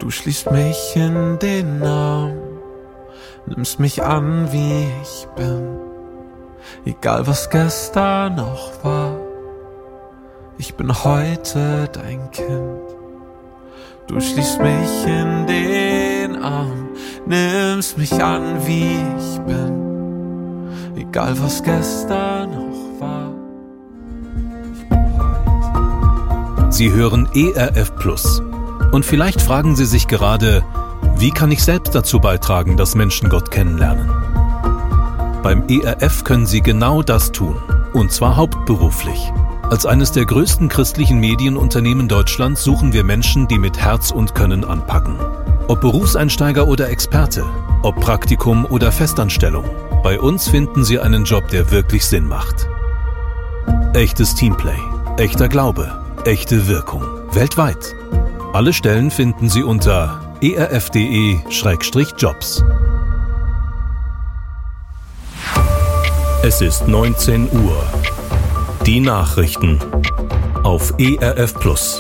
Du schließt mich in den Arm, nimmst mich an, wie ich bin. Egal was gestern noch war, ich bin heute dein Kind. Du schließt mich in den Arm, nimmst mich an, wie ich bin. Egal was gestern noch war. Sie hören ERF Plus. Und vielleicht fragen Sie sich gerade, wie kann ich selbst dazu beitragen, dass Menschen Gott kennenlernen? Beim ERF können Sie genau das tun. Und zwar hauptberuflich. Als eines der größten christlichen Medienunternehmen Deutschlands suchen wir Menschen, die mit Herz und Können anpacken. Ob Berufseinsteiger oder Experte, ob Praktikum oder Festanstellung. Bei uns finden Sie einen Job, der wirklich Sinn macht. Echtes Teamplay, echter Glaube, echte Wirkung. Weltweit. Alle Stellen finden Sie unter erf.de/jobs. Es ist 19 Uhr. Die Nachrichten auf ERF Plus.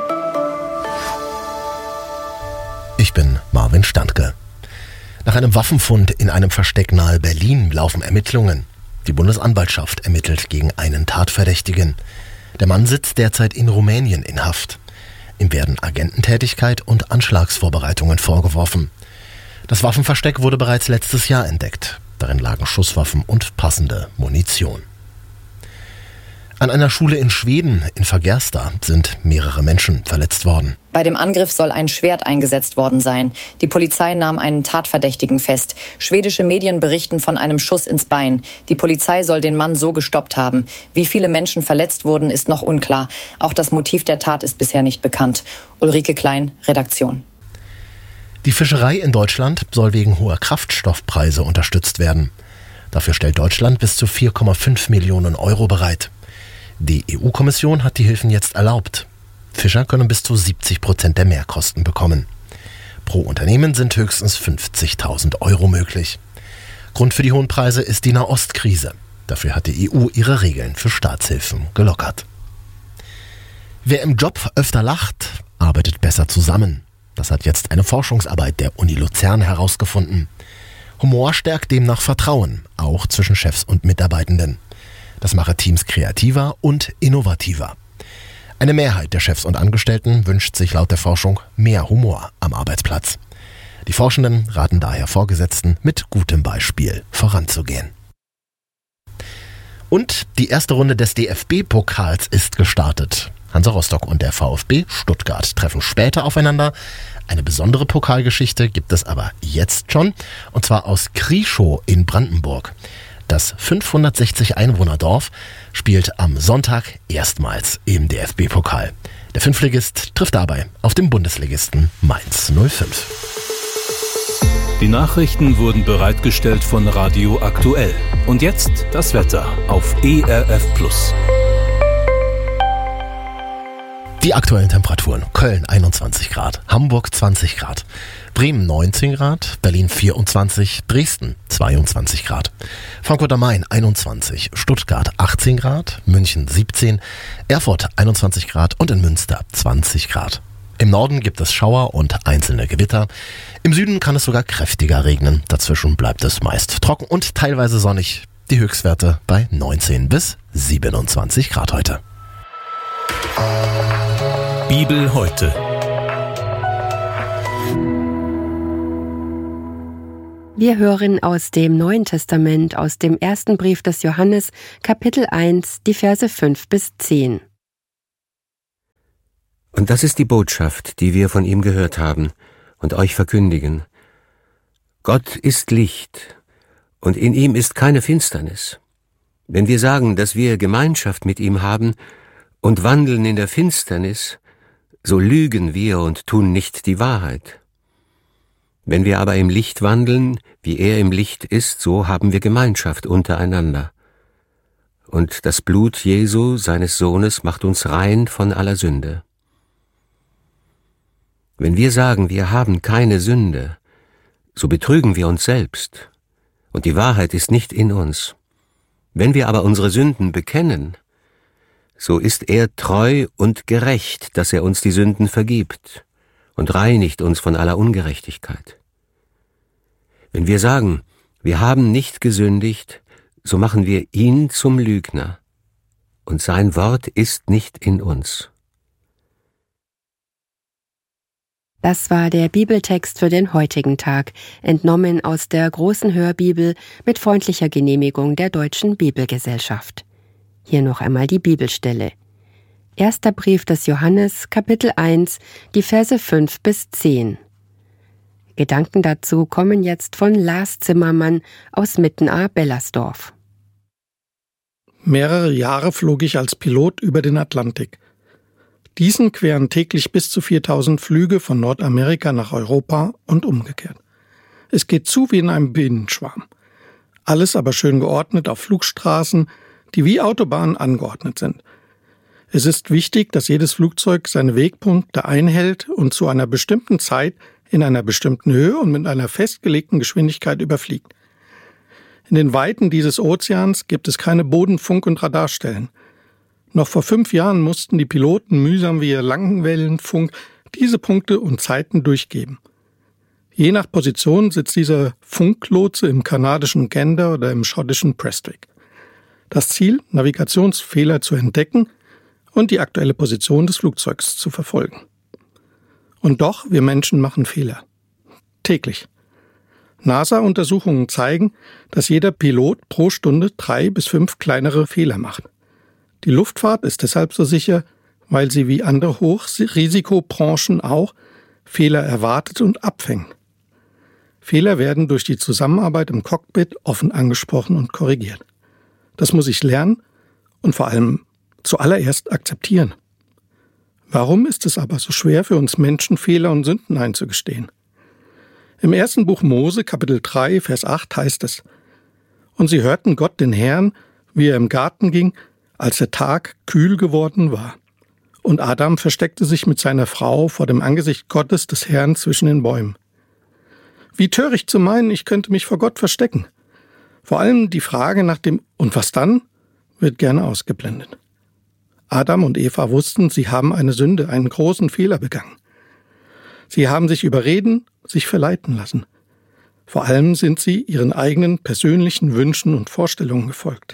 Ich bin Marvin Standke. Nach einem Waffenfund in einem Versteck nahe Berlin laufen Ermittlungen. Die Bundesanwaltschaft ermittelt gegen einen Tatverdächtigen. Der Mann sitzt derzeit in Rumänien in Haft. Ihm werden Agententätigkeit und Anschlagsvorbereitungen vorgeworfen. Das Waffenversteck wurde bereits letztes Jahr entdeckt. Darin lagen Schusswaffen und passende Munition. An einer Schule in Schweden, in Fagersta, sind mehrere Menschen verletzt worden. Bei dem Angriff soll ein Schwert eingesetzt worden sein. Die Polizei nahm einen Tatverdächtigen fest. Schwedische Medien berichten von einem Schuss ins Bein. Die Polizei soll den Mann so gestoppt haben. Wie viele Menschen verletzt wurden, ist noch unklar. Auch das Motiv der Tat ist bisher nicht bekannt. Ulrike Klein, Redaktion. Die Fischerei in Deutschland soll wegen hoher Kraftstoffpreise unterstützt werden. Dafür stellt Deutschland bis zu 4,5 Millionen Euro bereit. Die EU-Kommission hat die Hilfen jetzt erlaubt. Fischer können bis zu 70% der Mehrkosten bekommen. Pro Unternehmen sind höchstens 50.000 Euro möglich. Grund für die hohen Preise ist die Nahostkrise. Dafür hat die EU ihre Regeln für Staatshilfen gelockert. Wer im Job öfter lacht, arbeitet besser zusammen. Das hat jetzt eine Forschungsarbeit der Uni Luzern herausgefunden. Humor stärkt demnach Vertrauen, auch zwischen Chefs und Mitarbeitenden. Das mache Teams kreativer und innovativer. Eine Mehrheit der Chefs und Angestellten wünscht sich laut der Forschung mehr Humor am Arbeitsplatz. Die Forschenden raten daher Vorgesetzten, mit gutem Beispiel voranzugehen. Und die erste Runde des DFB-Pokals ist gestartet. Hansa Rostock und der VfB Stuttgart treffen später aufeinander. Eine besondere Pokalgeschichte gibt es aber jetzt schon, und zwar aus Krieschow in Brandenburg. Das 560 Einwohnerdorf spielt am Sonntag erstmals im DFB-Pokal. Der Fünftligist trifft dabei auf den Bundesligisten Mainz 05. Die Nachrichten wurden bereitgestellt von Radio Aktuell. Und jetzt das Wetter auf ERF Plus. Die aktuellen Temperaturen: Köln 21 Grad, Hamburg 20 Grad, Bremen 19 Grad, Berlin 24, Dresden 22 Grad, Frankfurt am Main 21, Stuttgart 18 Grad, München 17, Erfurt 21 Grad und in Münster 20 Grad. Im Norden gibt es Schauer und einzelne Gewitter. Im Süden kann es sogar kräftiger regnen. Dazwischen bleibt es meist trocken und teilweise sonnig. Die Höchstwerte bei 19 bis 27 Grad heute. Bibel heute. Wir hören aus dem Neuen Testament, aus dem ersten Brief des Johannes, Kapitel 1, die Verse 5 bis 10. Und das ist die Botschaft, die wir von ihm gehört haben und euch verkündigen. Gott ist Licht, und in ihm ist keine Finsternis. Wenn wir sagen, dass wir Gemeinschaft mit ihm haben und wandeln in der Finsternis, so lügen wir und tun nicht die Wahrheit. Wenn wir aber im Licht wandeln, wie er im Licht ist, so haben wir Gemeinschaft untereinander. Und das Blut Jesu, seines Sohnes, macht uns rein von aller Sünde. Wenn wir sagen, wir haben keine Sünde, so betrügen wir uns selbst, und die Wahrheit ist nicht in uns. Wenn wir aber unsere Sünden bekennen, so ist er treu und gerecht, dass er uns die Sünden vergibt und reinigt uns von aller Ungerechtigkeit. Wenn wir sagen, wir haben nicht gesündigt, so machen wir ihn zum Lügner, und sein Wort ist nicht in uns. Das war der Bibeltext für den heutigen Tag, entnommen aus der großen Hörbibel mit freundlicher Genehmigung der Deutschen Bibelgesellschaft. Hier noch einmal die Bibelstelle. Erster Brief des Johannes, Kapitel 1, die Verse 5 bis 10. Gedanken dazu kommen jetzt von Lars Zimmermann aus Mittenaar-Bellersdorf. Mehrere Jahre flog ich als Pilot über den Atlantik. Diesen queren täglich bis zu 4000 Flüge von Nordamerika nach Europa und umgekehrt. Es geht zu wie in einem Bienenschwarm. Alles aber schön geordnet auf Flugstraßen, die wie Autobahnen angeordnet sind. Es ist wichtig, dass jedes Flugzeug seine Wegpunkte einhält und zu einer bestimmten Zeit in einer bestimmten Höhe und mit einer festgelegten Geschwindigkeit überfliegt. In den Weiten dieses Ozeans gibt es keine Bodenfunk- und Radarstellen. Noch vor 5 Jahren mussten die Piloten mühsam via Langwellenfunk diese Punkte und Zeiten durchgeben. Je nach Position sitzt dieser Funklotse im kanadischen Gander oder im schottischen Prestwick. Das Ziel, Navigationsfehler zu entdecken und die aktuelle Position des Flugzeugs zu verfolgen. Und doch, wir Menschen machen Fehler. Täglich. NASA-Untersuchungen zeigen, dass jeder Pilot pro Stunde 3 bis 5 kleinere Fehler macht. Die Luftfahrt ist deshalb so sicher, weil sie wie andere Hochrisikobranchen auch Fehler erwartet und abfängt. Fehler werden durch die Zusammenarbeit im Cockpit offen angesprochen und korrigiert. Das muss ich lernen und vor allem zuallererst akzeptieren. Warum ist es aber so schwer für uns Menschen, Fehler und Sünden einzugestehen? Im 1. Buch Mose, Kapitel 3, Vers 8 heißt es: Und sie hörten Gott, den Herrn, wie er im Garten ging, als der Tag kühl geworden war. Und Adam versteckte sich mit seiner Frau vor dem Angesicht Gottes des Herrn zwischen den Bäumen. Wie töricht zu meinen, ich könnte mich vor Gott verstecken. Vor allem die Frage nach dem „Und was dann?" wird gerne ausgeblendet. Adam und Eva wussten, sie haben eine Sünde, einen großen Fehler begangen. Sie haben sich überreden, sich verleiten lassen. Vor allem sind sie ihren eigenen persönlichen Wünschen und Vorstellungen gefolgt.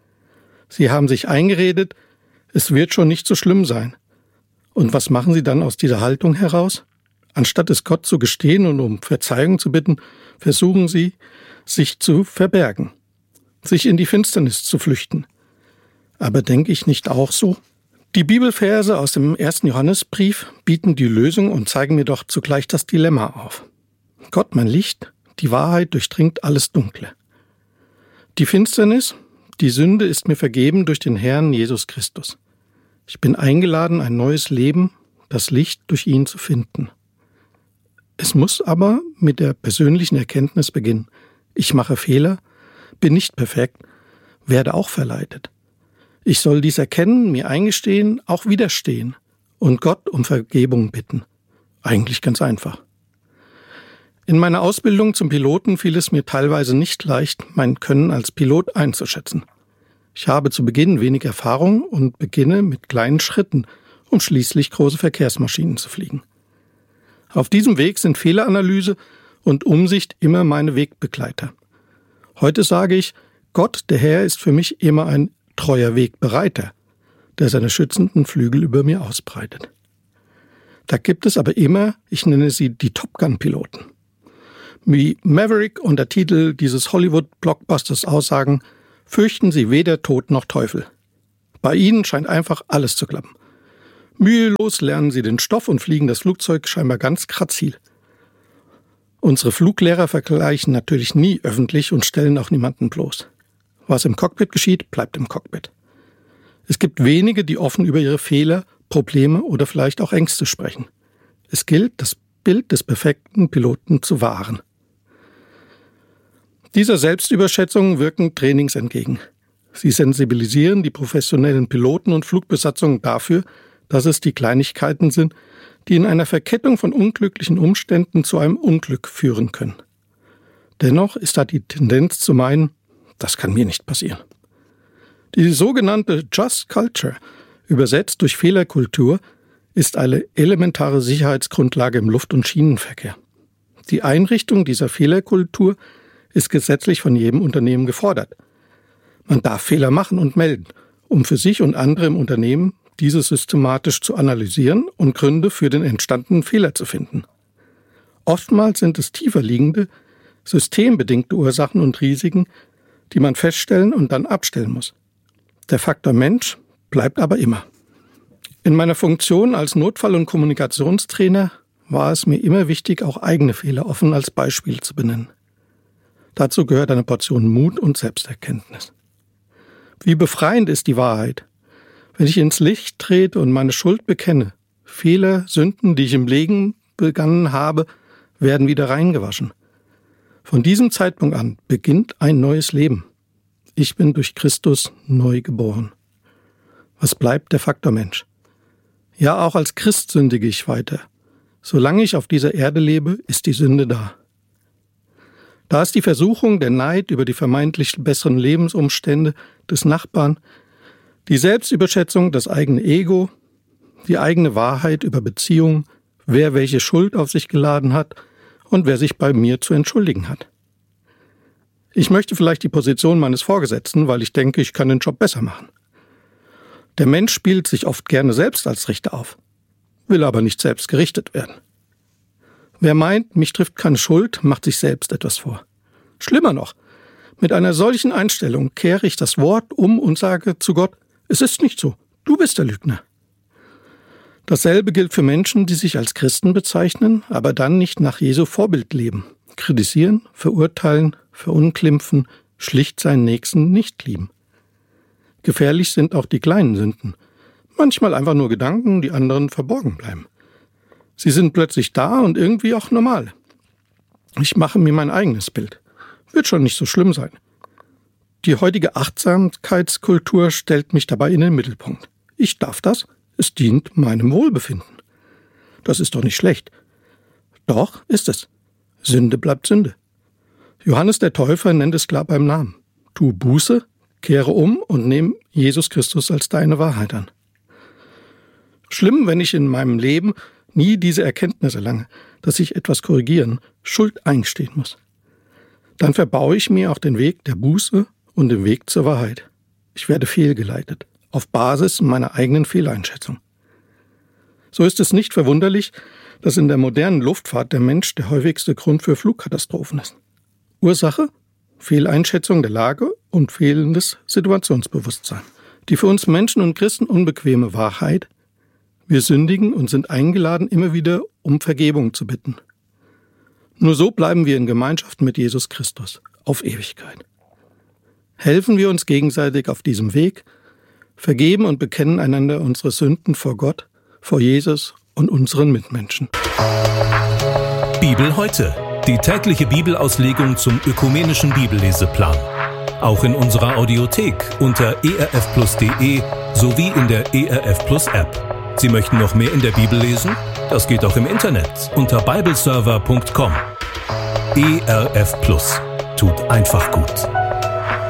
Sie haben sich eingeredet, es wird schon nicht so schlimm sein. Und was machen sie dann aus dieser Haltung heraus? Anstatt es Gott zu gestehen und um Verzeihung zu bitten, versuchen sie, sich zu verbergen, sich in die Finsternis zu flüchten. Aber denke ich nicht auch so? Die Bibelverse aus dem 1. Johannesbrief bieten die Lösung und zeigen mir doch zugleich das Dilemma auf. Gott, mein Licht, die Wahrheit durchdringt alles Dunkle. Die Finsternis, die Sünde ist mir vergeben durch den Herrn Jesus Christus. Ich bin eingeladen, ein neues Leben, das Licht durch ihn zu finden. Es muss aber mit der persönlichen Erkenntnis beginnen. Ich mache Fehler, bin nicht perfekt, werde auch verleitet. Ich soll dies erkennen, mir eingestehen, auch widerstehen und Gott um Vergebung bitten. Eigentlich ganz einfach. In meiner Ausbildung zum Piloten fiel es mir teilweise nicht leicht, mein Können als Pilot einzuschätzen. Ich habe zu Beginn wenig Erfahrung und beginne mit kleinen Schritten, um schließlich große Verkehrsmaschinen zu fliegen. Auf diesem Weg sind Fehleranalyse und Umsicht immer meine Wegbegleiter. Heute sage ich, Gott, der Herr, ist für mich immer ein treuer Wegbereiter, der seine schützenden Flügel über mir ausbreitet. Da gibt es aber immer, ich nenne sie die Top Gun-Piloten. Wie Maverick und der Titel dieses Hollywood-Blockbusters aussagen, fürchten sie weder Tod noch Teufel. Bei ihnen scheint einfach alles zu klappen. Mühelos lernen sie den Stoff und fliegen das Flugzeug scheinbar ganz grazil. Unsere Fluglehrer vergleichen natürlich nie öffentlich und stellen auch niemanden bloß. Was im Cockpit geschieht, bleibt im Cockpit. Es gibt wenige, die offen über ihre Fehler, Probleme oder vielleicht auch Ängste sprechen. Es gilt, das Bild des perfekten Piloten zu wahren. Dieser Selbstüberschätzung wirken Trainings entgegen. Sie sensibilisieren die professionellen Piloten und Flugbesatzungen dafür, dass es die Kleinigkeiten sind, die in einer Verkettung von unglücklichen Umständen zu einem Unglück führen können. Dennoch ist da die Tendenz zu meinen, das kann mir nicht passieren. Die sogenannte Just Culture, übersetzt durch Fehlerkultur, ist eine elementare Sicherheitsgrundlage im Luft- und Schienenverkehr. Die Einrichtung dieser Fehlerkultur ist gesetzlich von jedem Unternehmen gefordert. Man darf Fehler machen und melden, um für sich und andere im Unternehmen diese systematisch zu analysieren und Gründe für den entstandenen Fehler zu finden. Oftmals sind es tiefer liegende, systembedingte Ursachen und Risiken, die man feststellen und dann abstellen muss. Der Faktor Mensch bleibt aber immer. In meiner Funktion als Notfall- und Kommunikationstrainer war es mir immer wichtig, auch eigene Fehler offen als Beispiel zu benennen. Dazu gehört eine Portion Mut und Selbsterkenntnis. Wie befreiend ist die Wahrheit, wenn ich ins Licht trete und meine Schuld bekenne. Fehler, Sünden, die ich im Leben begangen habe, werden wieder reingewaschen. Von diesem Zeitpunkt an beginnt ein neues Leben. Ich bin durch Christus neu geboren. Was bleibt? Der Faktor Mensch. Ja, auch als Christ sündige ich weiter. Solange ich auf dieser Erde lebe, ist die Sünde da. Da ist die Versuchung, der Neid über die vermeintlich besseren Lebensumstände des Nachbarn, die Selbstüberschätzung, das eigene Ego, die eigene Wahrheit über Beziehungen, wer welche Schuld auf sich geladen hat und wer sich bei mir zu entschuldigen hat. Ich möchte vielleicht die Position meines Vorgesetzten, weil ich denke, ich kann den Job besser machen. Der Mensch spielt sich oft gerne selbst als Richter auf, will aber nicht selbst gerichtet werden. Wer meint, mich trifft keine Schuld, macht sich selbst etwas vor. Schlimmer noch, mit einer solchen Einstellung kehre ich das Wort um und sage zu Gott, es ist nicht so, du bist der Lügner. Dasselbe gilt für Menschen, die sich als Christen bezeichnen, aber dann nicht nach Jesu Vorbild leben, kritisieren, verurteilen, verunglimpfen, schlicht seinen Nächsten nicht lieben. Gefährlich sind auch die kleinen Sünden. Manchmal einfach nur Gedanken, die anderen verborgen bleiben. Sie sind plötzlich da und irgendwie auch normal. Ich mache mir mein eigenes Bild. Wird schon nicht so schlimm sein. Die heutige Achtsamkeitskultur stellt mich dabei in den Mittelpunkt. Ich darf das, es dient meinem Wohlbefinden. Das ist doch nicht schlecht. Doch ist es. Sünde bleibt Sünde. Johannes der Täufer nennt es klar beim Namen. Tu Buße, kehre um und nimm Jesus Christus als deine Wahrheit an. Schlimm, wenn ich in meinem Leben nie diese Erkenntnis erlange, dass ich etwas korrigieren, Schuld eingestehen muss. Dann verbaue ich mir auch den Weg der Buße und den Weg zur Wahrheit. Ich werde fehlgeleitet, auf Basis meiner eigenen Fehleinschätzung. So ist es nicht verwunderlich, dass in der modernen Luftfahrt der Mensch der häufigste Grund für Flugkatastrophen ist. Ursache? Fehleinschätzung der Lage und fehlendes Situationsbewusstsein. Die für uns Menschen und Christen unbequeme Wahrheit: Wir sündigen und sind eingeladen, immer wieder um Vergebung zu bitten. Nur so bleiben wir in Gemeinschaft mit Jesus Christus auf Ewigkeit. Helfen wir uns gegenseitig auf diesem Weg, vergeben und bekennen einander unsere Sünden vor Gott, vor Jesus und unseren Mitmenschen. Bibel heute. Die tägliche Bibelauslegung zum ökumenischen Bibelleseplan. Auch in unserer Audiothek unter erfplus.de sowie in der ERF Plus App. Sie möchten noch mehr in der Bibel lesen? Das geht auch im Internet unter bibleserver.com. ERF Plus tut einfach gut.